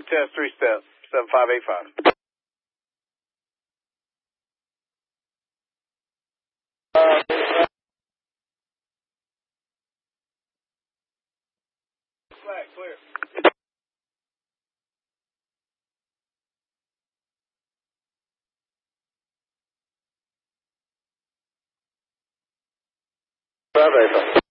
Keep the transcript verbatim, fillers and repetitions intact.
test, three step, seven five eight five. Uh, flag, clear. five eight five.